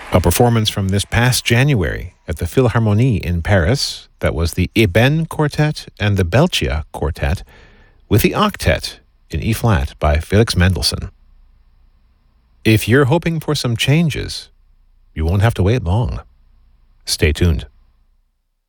A performance from this past January at the Philharmonie in Paris that was the Eben Quartet and the Belcia Quartet with the Octet in E-flat by Felix Mendelssohn. If you're hoping for some changes, you won't have to wait long. Stay tuned.